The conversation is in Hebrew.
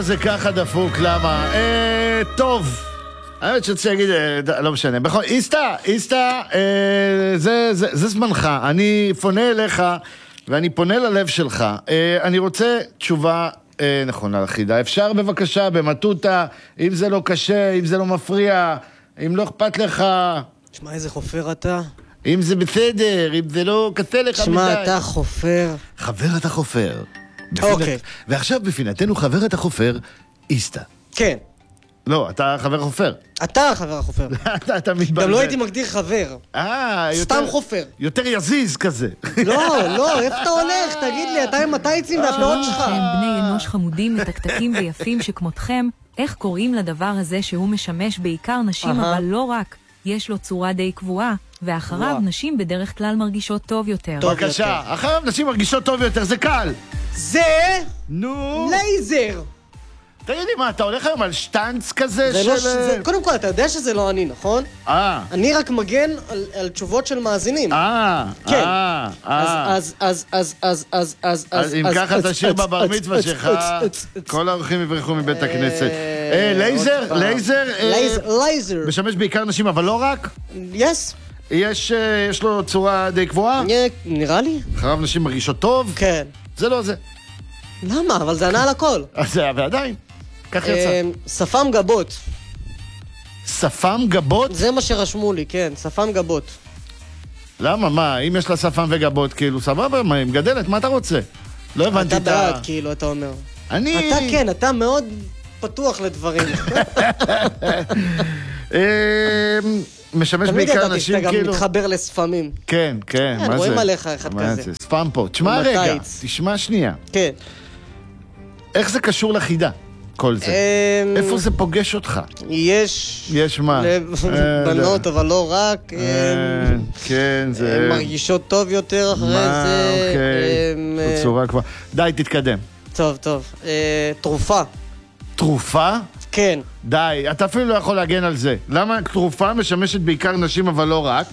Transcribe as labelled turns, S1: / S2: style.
S1: למה זה ככה דפוק? למה? טוב. האמת שרציתי להגיד, לא משנה. בכל, איסטה, זה זמנך. אני פונה אליך, ואני פונה ללב שלך. אני רוצה תשובה נכונה לחידה. אפשר בבקשה, במטוטה, אם זה לא קשה, אם זה לא מפריע, אם לא אכפת לך.
S2: שמע, איזה חופר אתה?
S1: אם זה בסדר, אם זה לא קשה לך מדי.
S2: שמע, אתה חופר.
S1: חבר אתה חופר.
S2: אוקיי.
S1: ועכשיו בפינתנו חבר אתה חופר, איסטה.
S2: כן.
S1: לא, אתה חבר חופר.
S2: אתה חבר החופר.
S1: אתה מתבלבל.
S2: גם לא הייתי מגדיר חבר. סתם חופר.
S1: יותר יזיז כזה.
S2: לא, איפה אתה הולך? תגיד לי, אתה עם הטייצים והפאות שלך.
S3: אתם בני אנוש חמודים, מתקתקים ויפים שכמותכם, איך קוראים לדבר הזה שהוא משמש בעיקר נשים, אבל לא רק. יש לו צורה די קבועה, ואחריו נשים בדרך כלל מרגישות טוב יותר.
S1: בבקשה, אחריו נשים מרגישות טוב יותר, זה קל.
S2: זה...
S1: נו...
S2: לייזר.
S1: תגיד לי מה, אתה הולך היום על שטנץ כזה של...
S2: קודם כל, אתה יודע שזה לא אני, נכון? אני רק מגן על תשובות של מאזינים. כן. אז
S1: אם ככה תשאיר בבר מצווה שלך, כל האורחים יברחו מבית הכנסת. לייזר. משמש בעיקר נשים, אבל לא רק?
S2: יס.
S1: יש לו צורה די קבועה?
S2: נראה לי.
S1: אחריו נשים מרגישות טוב?
S2: כן.
S1: זה לא זה.
S2: למה? אבל זה ענה על הכל.
S1: אז זה, ועדיין. כך יצא.
S2: שפם גבות.
S1: שפם גבות?
S2: זה מה שרשמו לי, כן, שפם גבות.
S1: למה? מה? אם יש לה שפם וגבות, כאילו, סבבה, מה, היא מגדלת, מה אתה רוצה? לא הבנתי את
S2: אתה בעד, כאילו, אתה אומר.
S1: אני...
S2: אתה כן, אתה מאוד פתוח לדברים.
S1: משמש בעיקר אנשים, כאילו...
S2: אתה גם מתחבר לספמים.
S1: כן, מה זה?
S2: רואים עליך אחד כזה.
S1: ספם פה. תשמע רגע, תשמע שנייה.
S2: כן.
S1: איך זה קשור לחידה? כל זה. איפה זה פוגש אותך?
S2: יש
S1: מה?
S2: בנות, אבל לא רק.
S1: כן, זה...
S2: מרגישות טוב יותר אחרי זה.
S1: אוקיי, בצורה כבר. די, תתקדם.
S2: טוב. תרופה.
S1: תרופה?
S2: כן.
S1: די, אתה אפילו לא יכול להגן על זה. למה תרופה משמשת בעיקר נשים, אבל לא רק?